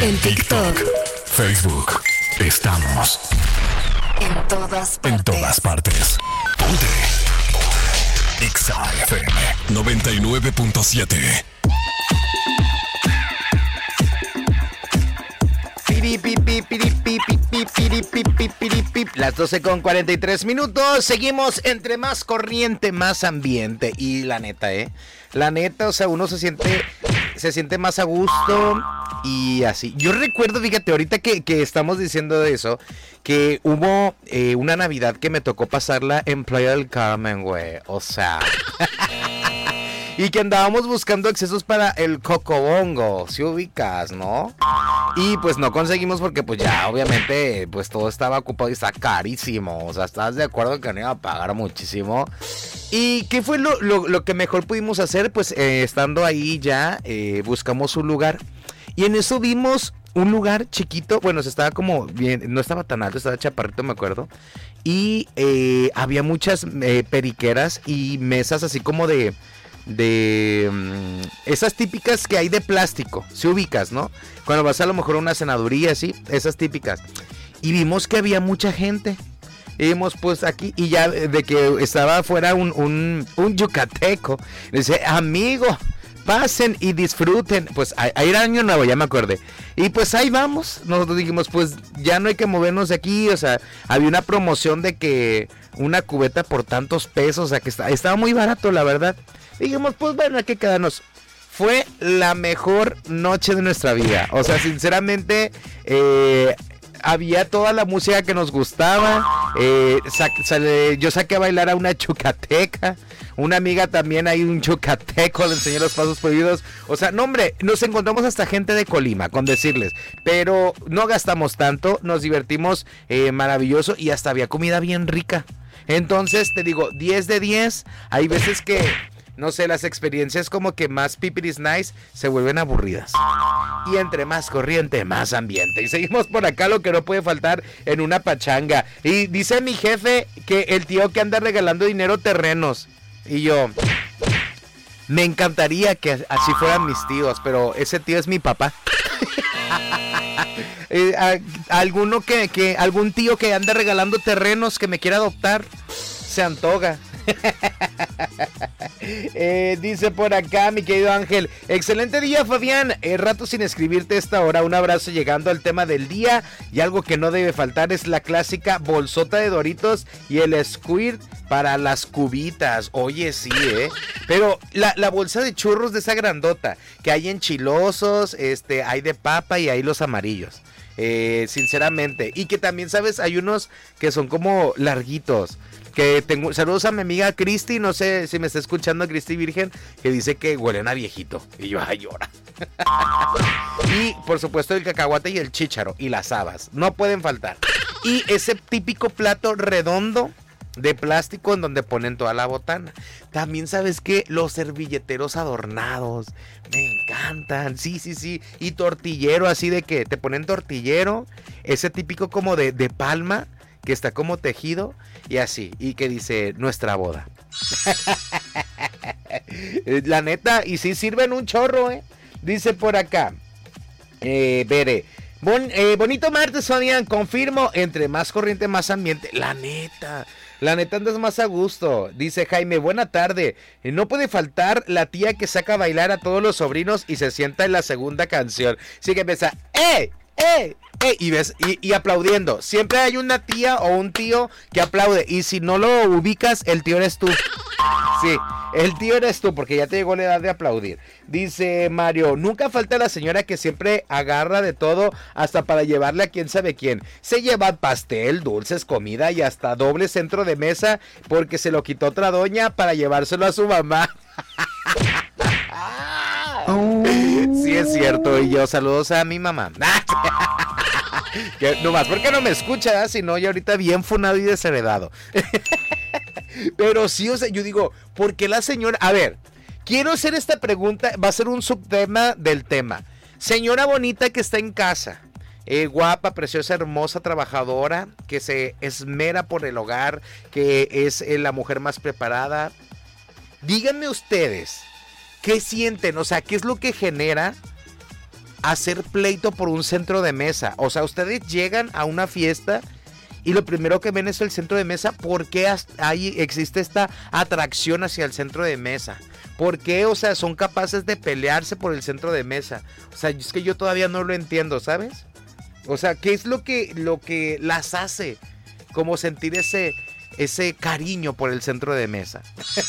En TikTok, Facebook. Estamos en todas partes. en todas partes. Ponte. Exa FM 99.7. Las 12:43 minutos. Seguimos entre más corriente, más ambiente. Y la neta, o sea, uno se siente más a gusto y así. Yo recuerdo, fíjate, ahorita que estamos diciendo de eso, que hubo una Navidad que me tocó pasarla en Playa del Carmen, güey. O sea... Y que andábamos buscando accesos para el Cocobongo, si ubicas, ¿no? Y pues no conseguimos porque pues ya obviamente pues todo estaba ocupado y está carísimo. O sea, ¿estás de acuerdo que no iba a pagar muchísimo? ¿Y qué fue lo que mejor pudimos hacer? Pues estando ahí ya buscamos un lugar. Y en eso vimos un lugar chiquito. Bueno, se estaba como bien, no estaba tan alto, estaba chaparrito, me acuerdo. Y había muchas periqueras y mesas así como de esas típicas que hay de plástico, si ubicas, ¿no? Cuando vas a lo mejor a una cenaduría, así, esas típicas. Y vimos que había mucha gente. Y vimos pues aquí, y ya de que estaba afuera un yucateco. Dice, amigo, pasen y disfruten. Pues ahí era Año Nuevo, ya me acordé. Y pues ahí vamos. Nosotros dijimos, pues ya no hay que movernos de aquí. O sea, había una promoción de que una cubeta por tantos pesos. O sea, que estaba muy barato, la verdad. Dijimos, pues bueno, hay que quedarnos. Fue la mejor noche de nuestra vida. O sea, sinceramente, había toda la música que nos gustaba. Yo saqué a bailar a una chucateca. Una amiga también, hay un chucateco, le enseñé los pasos prohibidos. O sea, no hombre, nos encontramos hasta gente de Colima, con decirles. Pero no gastamos tanto, nos divertimos maravilloso y hasta había comida bien rica. Entonces, te digo, 10 de 10. Hay veces que... no sé, las experiencias como que más pipiris nice se vuelven aburridas. Y entre más corriente, más ambiente. Y seguimos por acá, lo que no puede faltar en una pachanga. Y dice mi jefe que el tío que anda regalando dinero terrenos. Y yo, me encantaría que así fueran mis tíos, pero ese tío es mi papá. Algún tío que anda regalando terrenos que me quiera adoptar, se antoja. Dice por acá mi querido Ángel, excelente día Fabián, rato sin escribirte esta hora, un abrazo llegando al tema del día. Y algo que no debe faltar es la clásica bolsota de Doritos y el squirt para las cubitas. Oye sí, pero la bolsa de churros de esa grandota que hay enchilosos, hay de papa y hay los amarillos. Sinceramente, y que también sabes, hay unos que son como larguitos. Que tengo, saludos a mi amiga Cristi, no sé si me está escuchando Cristi Virgen, que dice que huelen a viejito. Y yo, ay, llora. Y por supuesto el cacahuate y el chícharo y las habas, no pueden faltar. Y ese típico plato redondo de plástico en donde ponen toda la botana. También sabes que los servilleteros adornados me encantan, sí. Y tortillero, así de que te ponen tortillero, ese típico como de palma, que está como tejido y así, y que dice nuestra boda. La neta, y sí sirven un chorro, dice por acá, Bere, bonito martes, Fabián, confirmo, entre más corriente, más ambiente. La neta andas más a gusto. Dice Jaime, buena tarde. No puede faltar la tía que saca a bailar a todos los sobrinos y se sienta en la segunda canción. Sí que empieza, y ves, y aplaudiendo. Siempre hay una tía o un tío que aplaude. Y si no lo ubicas, el tío eres tú. Sí, el tío eres tú, porque ya te llegó la edad de aplaudir. Dice Mario, nunca falta la señora que siempre agarra de todo, hasta para llevarle a quién sabe quién. Se lleva pastel, dulces, comida y hasta doble centro de mesa, porque se lo quitó otra doña para llevárselo a su mamá. Sí, es cierto. Y yo, saludos a mi mamá. Que nomás porque no me escucha, si no, ya ahorita bien funado y desheredado. Pero sí, o sea, yo digo, ¿por qué la señora? A ver, quiero hacer esta pregunta, va a ser un subtema del tema. Señora bonita que está en casa, guapa, preciosa, hermosa, trabajadora, que se esmera por el hogar, que es la mujer más preparada. Díganme ustedes, ¿qué sienten? O sea, ¿qué es lo que genera hacer pleito por un centro de mesa. O sea, ustedes llegan a una fiesta y lo primero que ven es el centro de mesa. ¿Por qué ahí existe esta atracción hacia el centro de mesa? ¿Por qué, o sea, son capaces de pelearse por el centro de mesa? O sea, es que yo todavía no lo entiendo, ¿sabes? O sea, ¿qué es lo que las hace como sentir ese cariño por el centro de mesa?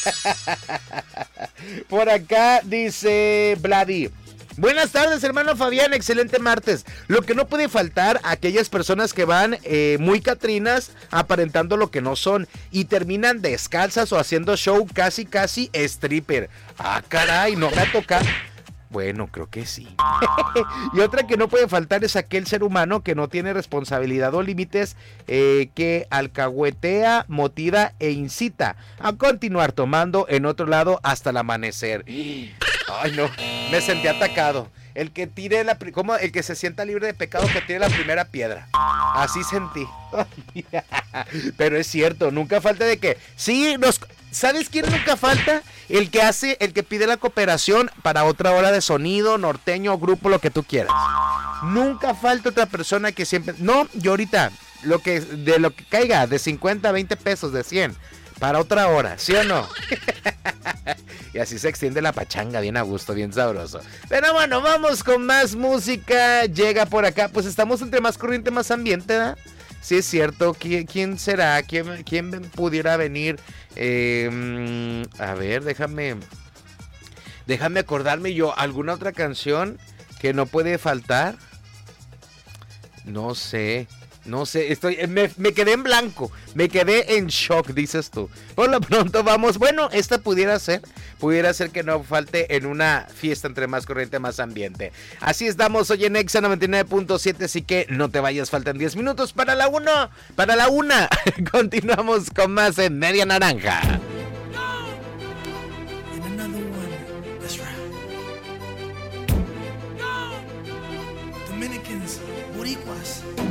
Por acá dice Vladi: buenas tardes, hermano Fabián, excelente martes. Lo que no puede faltar a aquellas personas que van muy catrinas, aparentando lo que no son, y terminan descalzas o haciendo show casi stripper. Ah, caray, no me ha tocado. Bueno, creo que sí. Y otra que no puede faltar es aquel ser humano que no tiene responsabilidad o límites, que alcahuetea, motiva e incita a continuar tomando en otro lado hasta el amanecer. Ay, no, me sentí atacado. El que tire el que se sienta libre de pecado, que tire la primera piedra. Así sentí. Pero es cierto, nunca falta de que sí, ¿sabes quién nunca falta? El que pide la cooperación para otra hora de sonido, norteño, grupo, lo que tú quieras. Nunca falta otra persona que siempre, no, yo ahorita, de lo que caiga, de 50, 20 pesos, de 100, para otra hora, ¿sí o no? Y así se extiende la pachanga, bien a gusto, bien sabroso. Pero bueno, vamos con más música. Llega por acá, pues estamos entre más corriente, más ambiente, ¿verdad? Sí, es cierto. ¿Quién será? ¿Quién pudiera venir? A ver, déjame acordarme yo. ¿Alguna otra canción que no puede faltar? No sé, me quedé en blanco, me quedé en shock, dices tú. Por lo pronto vamos, bueno, esta pudiera ser que no falte en una fiesta entre más corriente, más ambiente. Así estamos hoy en Exa 99.7, así que no te vayas, faltan 10 minutos para la 1. Continuamos con más en Media Naranja. Dominicans, Boricuas,